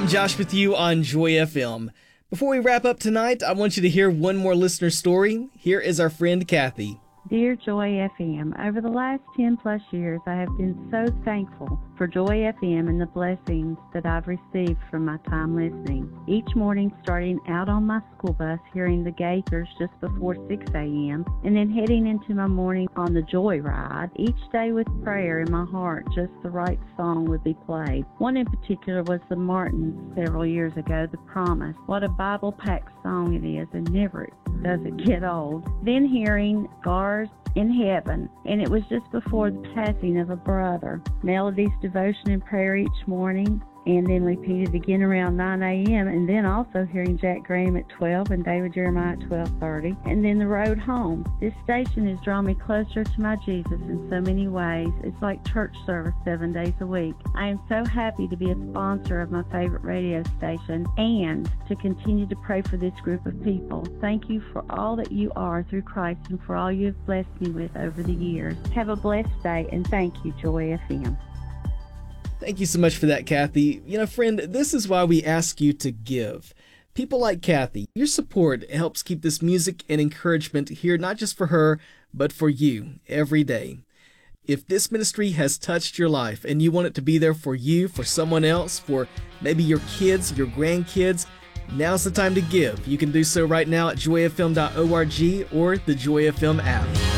I'm Josh with you on Joy FM. Before we wrap up tonight, I want you to hear one more listener story. Here is our friend Kathy. Dear Joy FM, over the last 10 plus years, I have been so thankful for Joy FM and the blessings that I've received from my time listening. Each morning, starting out on my school bus, hearing the Gaithers just before 6 a.m., and then heading into my morning on the Joy Ride, each day with prayer in my heart, just the right song would be played. One in particular was the Martins several years ago, The Promise. What a Bible-packed song it is, and never does it get old. Then hearing Scars in Heaven, and it was just before the passing of a brother. Melody's devotion and prayer each morning, and then repeated again around 9 a.m., and then also hearing Jack Graham at 12 and David Jeremiah at 12:30, and then the road home. This station has drawn me closer to my Jesus in so many ways. It's like church service 7 days a week. I am so happy to be a sponsor of my favorite radio station and to continue to pray for this group of people. Thank you for all that you are through Christ and for all you have blessed me with over the years. Have a blessed day, and thank you, Joy FM. Thank you so much for that, Kathy. You know, friend, this is why we ask you to give. People like Kathy, your support helps keep this music and encouragement here, not just for her, but for you every day. If this ministry has touched your life and you want it to be there for you, for someone else, for maybe your kids, your grandkids, now's the time to give. You can do so right now at joyfm.org or the Joy FM app.